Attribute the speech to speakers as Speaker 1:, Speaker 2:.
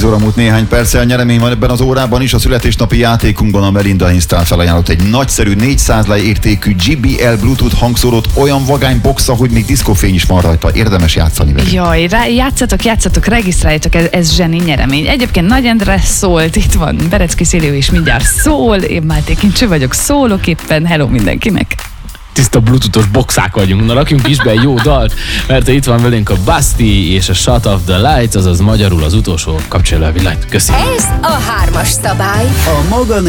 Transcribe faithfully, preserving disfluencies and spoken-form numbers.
Speaker 1: tíz óra múlt néhány perccel, nyeremény van ebben az órában is. A születésnapi játékunkban a Melinda Install felajánlott egy nagyszerű négyszáz lej értékű jé bé el Bluetooth hangszórót, olyan vagány boxa, hogy még diszkófény is van rajta. Érdemes játszani vele.
Speaker 2: Jaj, rá, játszatok, játszatok, regisztráljatok, ez, ez zseni nyeremény. Egyébként Nagy Endre szólt, itt van Berecki Szilő is mindjárt szól, én Máté Kincső vagyok, szólok éppen, hello mindenkinek.
Speaker 3: Tiszta bluetoothos boxák vagyunk, na rakjunk is be egy jó dalt, mert itt van velünk a Basti és a Shut Off the Lights, azaz magyarul az utolsó kapcsolja a villanyt. Köszi!
Speaker 4: Ez a hármas szabály.
Speaker 5: A maga